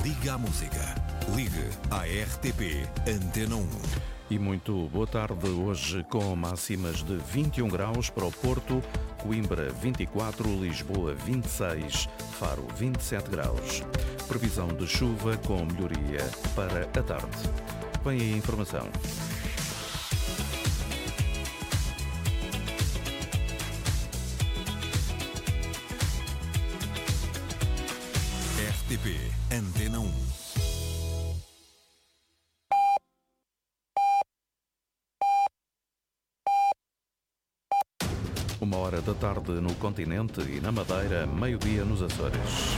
Liga à Música. Ligue à RTP Antena 1. E muito boa tarde, hoje com máximas de 21 graus para o Porto, Coimbra 24, Lisboa 26, Faro 27 graus. Previsão de chuva com melhoria para a tarde. Vem a informação. RTP Antena 1. Uma hora da tarde no continente e na Madeira, meio-dia nos Açores.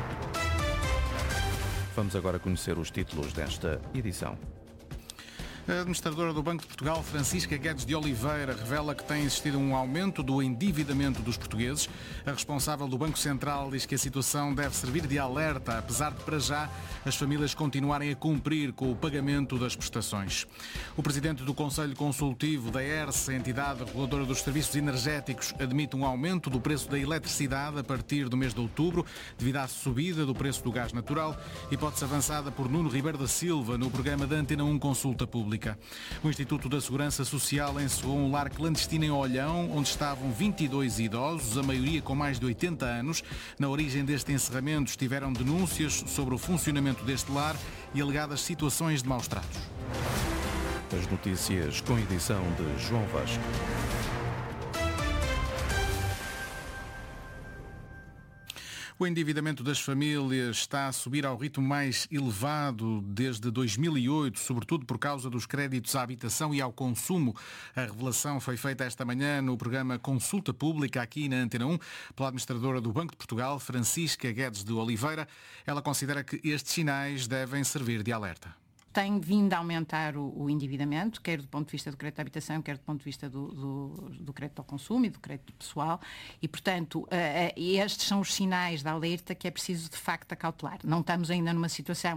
Vamos agora conhecer os títulos desta edição. A administradora do Banco de Portugal, Francisca Guedes de Oliveira, revela que tem existido um aumento do endividamento dos portugueses. A responsável do Banco Central diz que a situação deve servir de alerta, apesar de, para já, as famílias continuarem a cumprir com o pagamento das prestações. O presidente do Conselho Consultivo da ERSE, a entidade reguladora dos serviços energéticos, admite um aumento do preço da eletricidade a partir do mês de outubro, devido à subida do preço do gás natural, hipótese avançada por Nuno Ribeiro da Silva no programa da Antena 1 Consulta Pública. O Instituto da Segurança Social encerrou um lar clandestino em Olhão, onde estavam 22 idosos, a maioria com mais de 80 anos. Na origem deste encerramento estiveram denúncias sobre o funcionamento deste lar e alegadas situações de maus tratos. As notícias com edição de João Vasco. O endividamento das famílias está a subir ao ritmo mais elevado desde 2008, sobretudo por causa dos créditos à habitação e ao consumo. A revelação foi feita esta manhã no programa Consulta Pública, aqui na Antena 1, pela administradora do Banco de Portugal, Francisca Guedes de Oliveira. Ela considera que estes sinais devem servir de alerta. Tem vindo a aumentar o endividamento, quer do ponto de vista do crédito à habitação, quer do ponto de vista do crédito ao consumo e do crédito pessoal. E, portanto, estes são os sinais de alerta que é preciso, de facto, acautelar. Não estamos ainda numa situação...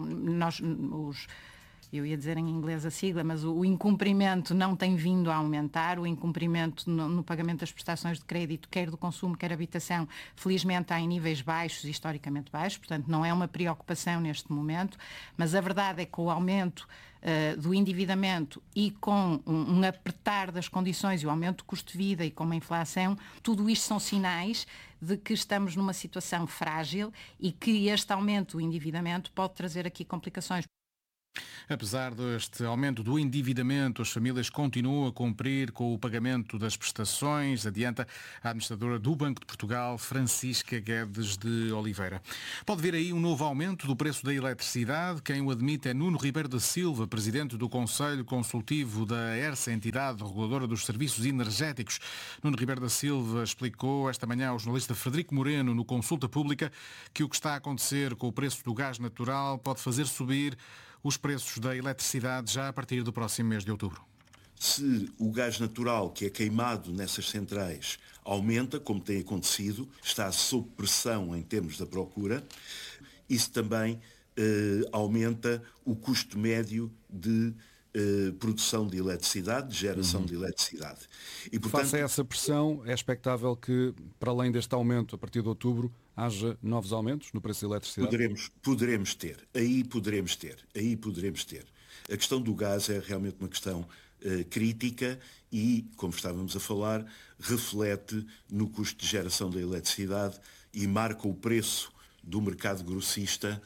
Eu ia dizer em inglês a sigla, mas o incumprimento não tem vindo a aumentar, o incumprimento no pagamento das prestações de crédito, quer do consumo, quer habitação, felizmente está em níveis baixos, historicamente baixos, portanto não é uma preocupação neste momento, mas a verdade é que o aumento do endividamento e com um apertar das condições e o aumento do custo de vida e com uma inflação, tudo isto são sinais de que estamos numa situação frágil e que este aumento do endividamento pode trazer aqui complicações. Apesar deste aumento do endividamento, as famílias continuam a cumprir com o pagamento das prestações, adianta a administradora do Banco de Portugal, Francisca Guedes de Oliveira. Pode vir aí um novo aumento do preço da eletricidade. Quem o admite é Nuno Ribeiro da Silva, presidente do Conselho Consultivo da ERSE, a entidade reguladora dos serviços energéticos. Nuno Ribeiro da Silva explicou esta manhã ao jornalista Frederico Moreno, no Consulta Pública, que o que está a acontecer com o preço do gás natural pode fazer subir os preços da eletricidade já a partir do próximo mês de outubro. Se o gás natural que é queimado nessas centrais aumenta, como tem acontecido, está sob pressão em termos da procura, isso também aumenta o custo médio de produção de eletricidade, de geração de eletricidade. E, portanto, face a essa pressão, é expectável que, para além deste aumento, a partir de outubro, haja novos aumentos no preço da eletricidade? Poderemos ter. Aí poderemos ter. A questão do gás é realmente uma questão crítica e, como estávamos a falar, reflete no custo de geração da eletricidade e marca o preço do mercado grossista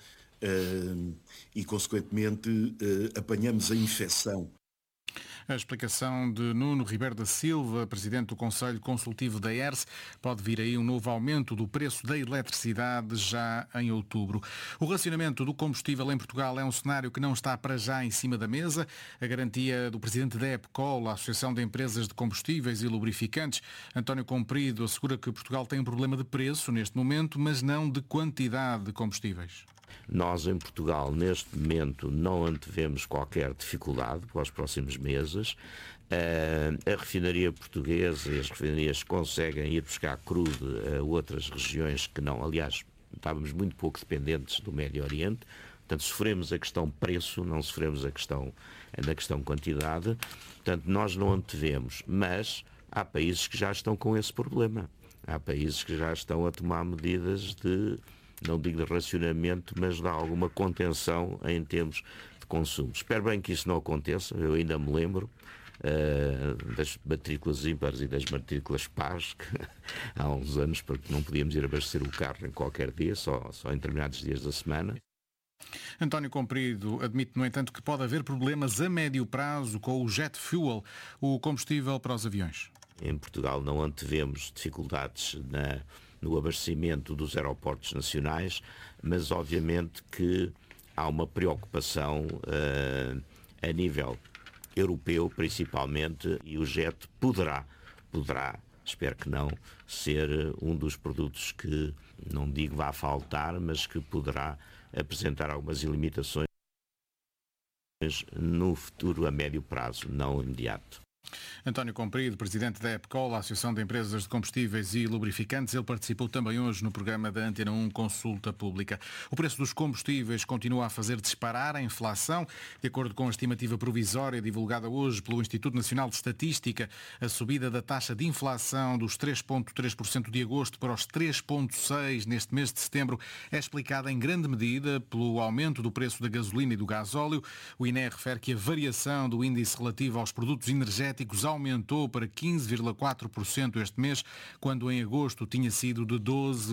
e, consequentemente, apanhamos a infecção. A explicação de Nuno Ribeiro da Silva, presidente do Conselho Consultivo da ERSE. Pode vir aí um novo aumento do preço da eletricidade já em outubro. O racionamento do combustível em Portugal é um cenário que não está para já em cima da mesa. A garantia do presidente da EPCOL, a Associação de Empresas de Combustíveis e Lubrificantes, António Comprido, assegura que Portugal tem um problema de preço neste momento, mas não de quantidade de combustíveis. Nós, em Portugal, neste momento, não antevemos qualquer dificuldade para os próximos meses. A refinaria portuguesa e as refinarias conseguem ir buscar crudo a outras regiões que não. Aliás, estávamos muito pouco dependentes do Médio Oriente. Portanto, sofremos a questão preço, não sofremos a questão quantidade. Portanto, nós não antevemos, mas há países que já estão com esse problema. Há países que já estão a tomar medidas de não digo de racionamento, mas de alguma contenção em termos de consumo. Espero bem que isso não aconteça. Eu ainda me lembro das matrículas ímpares e das matrículas pares, que há uns anos, porque não podíamos ir abastecer o carro em qualquer dia, só em determinados dias da semana. António Comprido admite, no entanto, que pode haver problemas a médio prazo com o jet fuel, o combustível para os aviões. Em Portugal não antevemos dificuldades no abastecimento dos aeroportos nacionais, mas obviamente que há uma preocupação a nível europeu principalmente, e o jet poderá, espero que não, ser um dos produtos que, não digo vá faltar, mas que poderá apresentar algumas limitações no futuro a médio prazo, não imediato. António Comprido, presidente da EPCOL, a Associação de Empresas de Combustíveis e Lubrificantes, ele participou também hoje no programa da Antena 1 Consulta Pública. O preço dos combustíveis continua a fazer disparar a inflação. De acordo com a estimativa provisória divulgada hoje pelo Instituto Nacional de Estatística, a subida da taxa de inflação dos 3,3% de agosto para os 3,6% neste mês de setembro é explicada em grande medida pelo aumento do preço da gasolina e do gasóleo. O INE refere que a variação do índice relativo aos produtos energéticos aumentou para 15,4% este mês, quando em agosto tinha sido de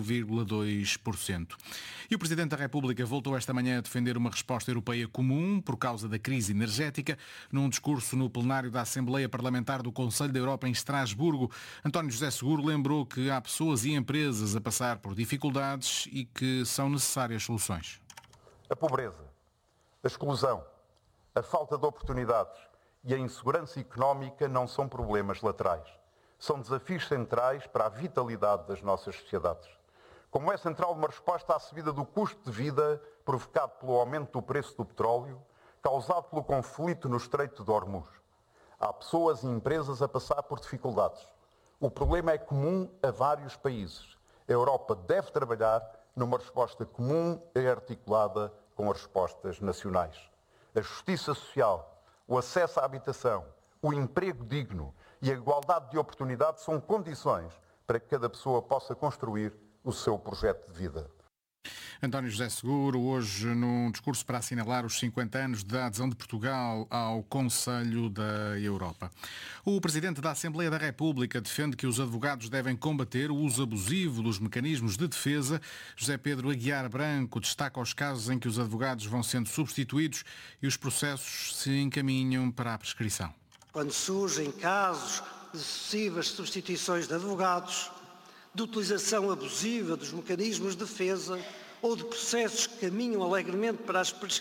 12,2%. E o Presidente da República voltou esta manhã a defender uma resposta europeia comum por causa da crise energética. Num discurso no plenário da Assembleia Parlamentar do Conselho da Europa em Estrasburgo, António José Seguro lembrou que há pessoas e empresas a passar por dificuldades e que são necessárias soluções. A pobreza, a exclusão, a falta de oportunidades e a insegurança económica não são problemas laterais. São desafios centrais para a vitalidade das nossas sociedades. Como é central uma resposta à subida do custo de vida provocado pelo aumento do preço do petróleo, causado pelo conflito no Estreito de Hormuz. Há pessoas e empresas a passar por dificuldades. O problema é comum a vários países. A Europa deve trabalhar numa resposta comum e articulada com as respostas nacionais. A justiça social, o acesso à habitação, o emprego digno e a igualdade de oportunidades são condições para que cada pessoa possa construir o seu projeto de vida. António José Seguro, hoje num discurso para assinalar os 50 anos da adesão de Portugal ao Conselho da Europa. O Presidente da Assembleia da República defende que os advogados devem combater o uso abusivo dos mecanismos de defesa. José Pedro Aguiar Branco destaca os casos em que os advogados vão sendo substituídos e os processos se encaminham para a prescrição. Quando surgem casos de sucessivas substituições de advogados, de utilização abusiva dos mecanismos de defesa ou de processos que caminham alegremente para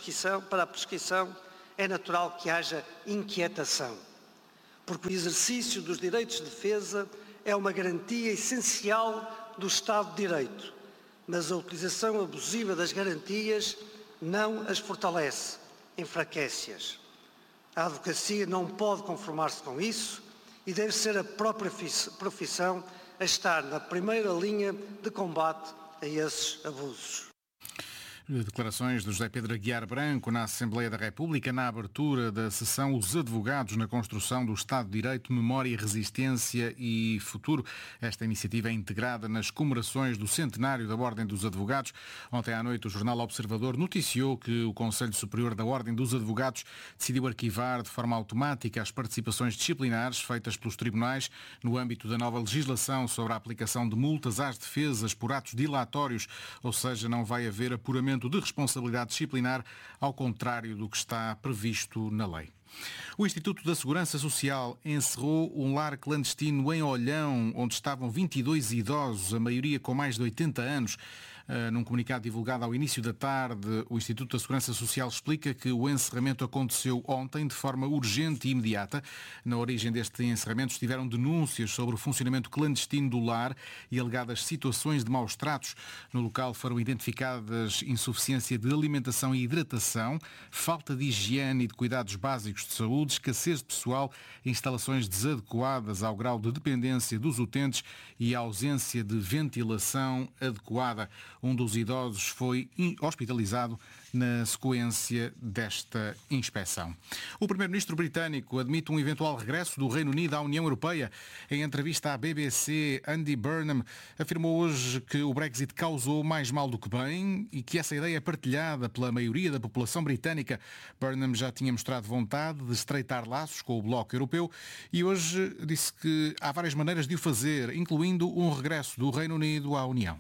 a prescrição, é natural que haja inquietação, porque o exercício dos direitos de defesa é uma garantia essencial do Estado de Direito, mas a utilização abusiva das garantias não as fortalece, enfraquece-as. A advocacia não pode conformar-se com isso e deve ser a própria profissão a estar na primeira linha de combate a esses abusos. Declarações de José Pedro Aguiar Branco na Assembleia da República na abertura da sessão Os Advogados na Construção do Estado de Direito, Memória, Resistência e Futuro. Esta iniciativa é integrada nas comemorações do centenário da Ordem dos Advogados. Ontem à noite o jornal Observador noticiou que o Conselho Superior da Ordem dos Advogados decidiu arquivar de forma automática as participações disciplinares feitas pelos tribunais no âmbito da nova legislação sobre a aplicação de multas às defesas por atos dilatórios, ou seja, não vai haver apuramento de responsabilidade disciplinar, ao contrário do que está previsto na lei. O Instituto da Segurança Social encerrou um lar clandestino em Olhão, onde estavam 22 idosos, a maioria com mais de 80 anos. Num comunicado divulgado ao início da tarde, o Instituto da Segurança Social explica que o encerramento aconteceu ontem de forma urgente e imediata. Na origem deste encerramento estiveram denúncias sobre o funcionamento clandestino do lar e alegadas situações de maus tratos. No local foram identificadas insuficiência de alimentação e hidratação, falta de higiene e de cuidados básicos de saúde, escassez de pessoal, instalações desadequadas ao grau de dependência dos utentes e ausência de ventilação adequada. Um dos idosos foi hospitalizado na sequência desta inspeção. O primeiro-ministro britânico admite um eventual regresso do Reino Unido à União Europeia. Em entrevista à BBC, Andy Burnham afirmou hoje que o Brexit causou mais mal do que bem e que essa ideia é partilhada pela maioria da população britânica. Burnham já tinha mostrado vontade de estreitar laços com o Bloco Europeu e hoje disse que há várias maneiras de o fazer, incluindo um regresso do Reino Unido à União.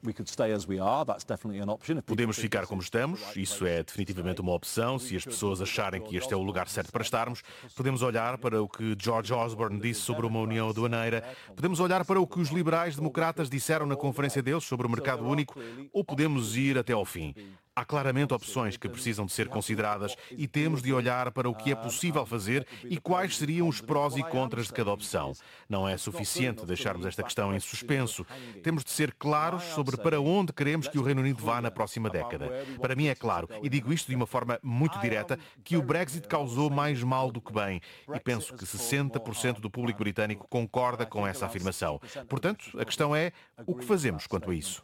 Podemos ficar como estamos, isso é definitivamente uma opção. Se as pessoas acharem que este é o lugar certo para estarmos, podemos olhar para o que George Osborne disse sobre uma união aduaneira, podemos olhar para o que os liberais-democratas disseram na conferência deles sobre o mercado único, ou podemos ir até ao fim. Há claramente opções que precisam de ser consideradas e temos de olhar para o que é possível fazer e quais seriam os prós e contras de cada opção. Não é suficiente deixarmos esta questão em suspenso. Temos de ser claros sobre para onde queremos que o Reino Unido vá na próxima década. Para mim é claro, e digo isto de uma forma muito direta, que o Brexit causou mais mal do que bem. E penso que 60% do público britânico concorda com essa afirmação. Portanto, a questão é o que fazemos quanto a isso.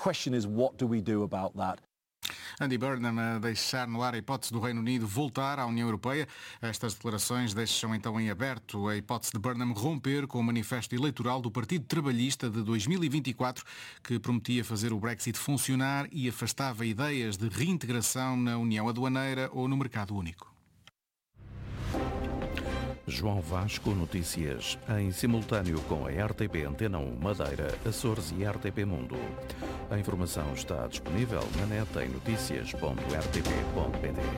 Andy Burnham a deixar no ar a hipótese do Reino Unido voltar à União Europeia. Estas declarações deixam então em aberto a hipótese de Burnham romper com o manifesto eleitoral do Partido Trabalhista de 2024, que prometia fazer o Brexit funcionar e afastava ideias de reintegração na União Aduaneira ou no Mercado Único. João Vasco, notícias em simultâneo com a RTP Antena 1 Madeira, Açores e RTP Mundo. A informação está disponível na net em noticias.rtp.pt.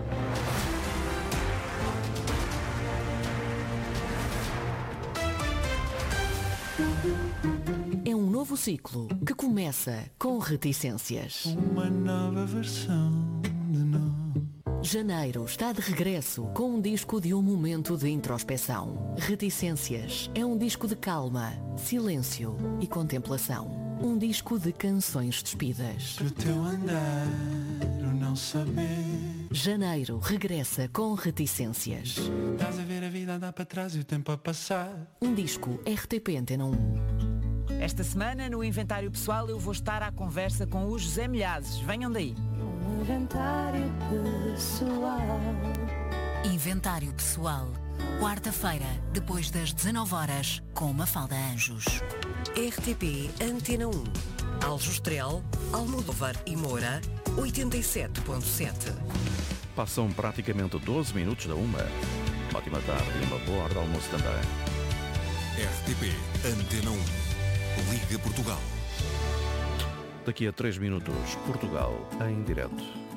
É um novo ciclo que começa com reticências. Uma nova versão de nós. Janeiro está de regresso com um disco de um momento de introspeção. Reticências é um disco de calma, silêncio e contemplação. Um disco de canções despidas. Pro teu andar, o não saber. Janeiro regressa com reticências. Estás a ver a vida andar para trás e o tempo a passar. Um disco RTP Antena 1. Esta semana, no Inventário Pessoal, eu vou estar à conversa com o José Milhazes. Venham daí. Inventário Pessoal. Inventário Pessoal. Quarta-feira, depois das 19 horas, com Mafalda Anjos. RTP Antena 1. Aljustrel, Almodóvar e Moura, 87.7. Passam praticamente 12 minutos da 1. Ótima tarde e uma boa hora de almoço também. RTP Antena 1. Liga Portugal. Daqui a 3 minutos, Portugal em direto.